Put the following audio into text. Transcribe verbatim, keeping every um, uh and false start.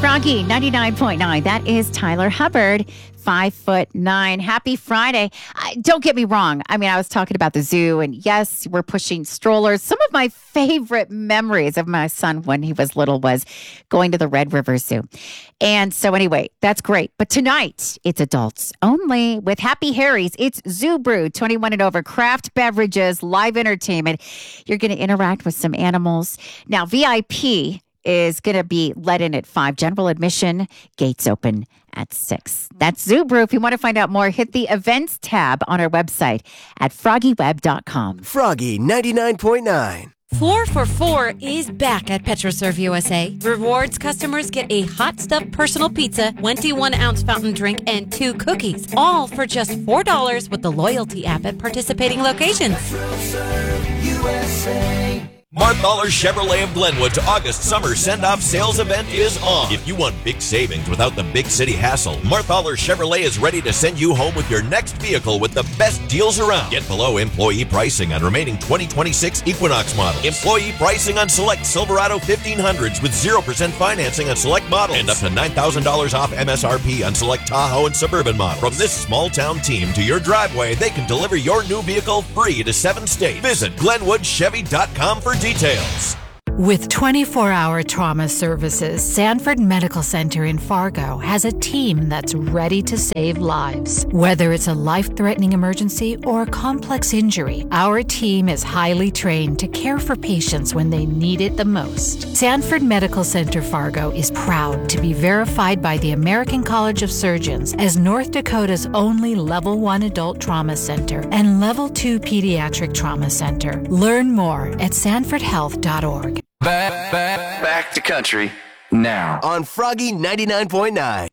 Froggy ninety-nine point nine. That is Tyler Hubbard, five foot nine. Happy Friday. I, don't get me wrong. I mean, I was talking about the zoo, and yes, we're pushing strollers. Some of my favorite memories of my son when he was little was going to the Red River Zoo. And so anyway, that's great. But tonight, it's adults only with Happy Harry's. It's Zoo Brew, twenty-one and over, craft beverages, live entertainment. You're going to interact with some animals. Now, V I P is going to be let in at five. General admission, gates open at six. That's Zoo Brew. If you want to find out more, hit the events tab on our website at froggy web dot com. Froggy ninety-nine point nine. Four for Four is back at PetroServe U S A. Rewards customers get a hot stuffed personal pizza, twenty-one ounce fountain drink, and two cookies, all for just four dollars with the loyalty app at participating locations. PetroServe U S A. Marthaler Chevrolet of Glenwood's August summer send-off sales event is on. If you want big savings without the big city hassle, Marthaler Chevrolet is ready to send you home with your next vehicle with the best deals around. Get below employee pricing on remaining twenty twenty-six Equinox models. Employee pricing on select Silverado fifteen hundreds with zero percent financing on select models. And up to nine thousand dollars off M S R P on select Tahoe and Suburban models. From this small-town team to your driveway, they can deliver your new vehicle free to seven states. Visit glenwood chevy dot com for details. With twenty-four hour trauma services, Sanford Medical Center in Fargo has a team that's ready to save lives. Whether it's a life-threatening emergency or a complex injury, our team is highly trained to care for patients when they need it the most. Sanford Medical Center Fargo is proud to be verified by the American College of Surgeons as North Dakota's only Level one Adult Trauma Center and Level two Pediatric Trauma Center. Learn more at sanford health dot org. Back, back, back to country now on Froggy ninety-nine point nine.